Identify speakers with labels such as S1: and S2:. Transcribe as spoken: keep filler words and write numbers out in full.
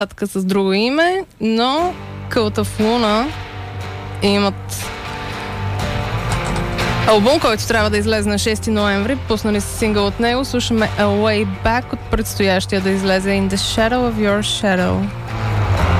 S1: татка с друго име, но Cult of Luna имат албум, който трябва да излезе на шести ноември. Пуснали са сингъл от него. Слушаме A Way Back от предстоящия да излезе In the Shadow of Your Shadow.